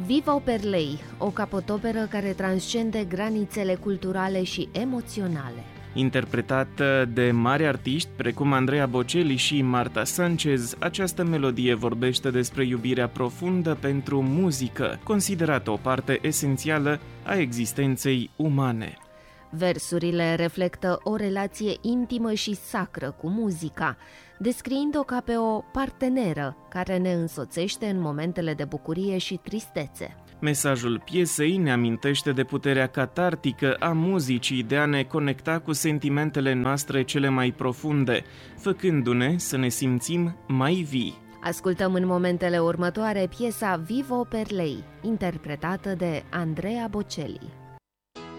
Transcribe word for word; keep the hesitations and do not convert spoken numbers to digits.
Viva per lei, o capotoperă care transcende granițele culturale și emoționale. Interpretată de mari artiști precum Andrea Bocelli și Marta Sanchez, această melodie vorbește despre iubirea profundă pentru muzică, considerată o parte esențială a existenței umane. Versurile reflectă o relație intimă și sacră cu muzica, descriind-o ca pe o parteneră care ne însoțește în momentele de bucurie și tristețe. Mesajul piesei ne amintește de puterea catartică a muzicii de a ne conecta cu sentimentele noastre cele mai profunde, făcându-ne să ne simțim mai vii. Ascultăm în momentele următoare piesa Viva per lei, interpretată de Andrea Bocelli.